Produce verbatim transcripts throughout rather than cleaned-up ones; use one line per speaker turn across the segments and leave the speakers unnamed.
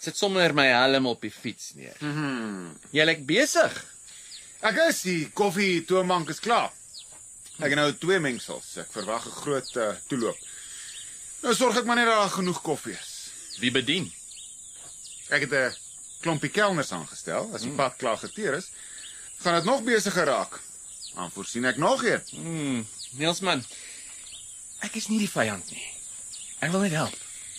Sit sommer my helm op die fiets neer.
Mm-hmm.
Jy lyk besig.
Ek is die koffie toemank is klaar. Ek het nou twee mengsels. Ek verwag 'n groot uh, toeloop. Nou sorg ek maar net dat daar genoeg koffie is.
Wie bedien?
Ek het 'n klompie kelners aangestel. As die pad klaar geteer is, gaan dit nog besigger raak. Dan voorsien ek nog een.
Hmm, Niels man, ek is nie die vyand nie. Ek wil net help.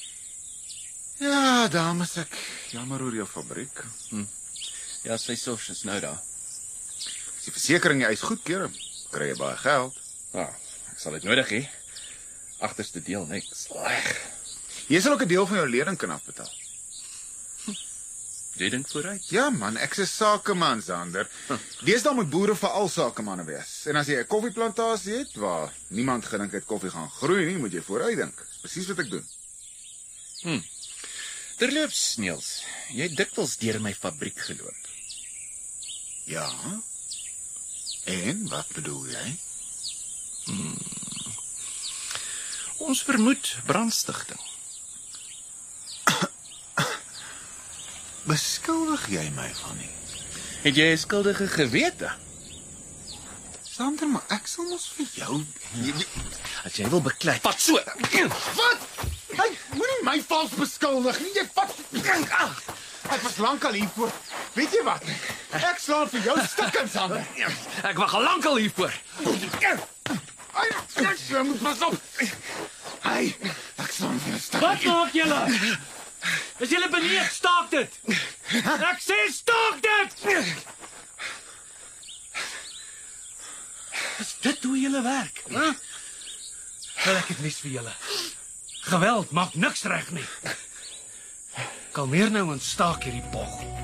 Ja, dames, ek jammer oor jou fabriek.
Hm. Ja, sy sorg is nou daar.
As die versekering jy eis goedkeur, kry jy baie geld.
Ja, ek sal dit nodig hê. Agterste deel niks. Sleg.
Jy sal ook 'n deel van jou lening kan afbetaal.
Jy dink vooruit?
Ja man, ek's 'n sakeman, Sander. Deesdae moet boere veral sakemanne wees. En as jy 'n koffieplantasie het waar niemand gedink het koffie gaan groei nie, moet jy vooruit dink. Dis presies wat ek doen.
Hm. Terloops, Niels, jy het dikwels deur my fabriek geloop.
Ja. En wat bedoel jy?
Hmm. Ons vermoed brandstigting.
Beskuldig jy my van nie?
Het jy 'n skuldige gewete?
Sander, maar ek sal mos vir jou...
As jy wil beklei, vat so.
Wat? Hey, moenie my vals beskuldig nie. Jy vat... Ek was lankal hiervoor. Weet jy wat? Ek slaan vir jou stukken, Sander.
Ek wag al lankal hiervoor.
Ai, jy moet pas op. Hey, ek slaan vir jou stukken.
Wat maak julle? Is julle beneed? Staak dit! Ek sê staak dit! Is dit hoe julle werk? Huh? Wel, ek het nuus vir julle. Geweld maak niks reg nie. Kalmeer nou en staak hierdie bog.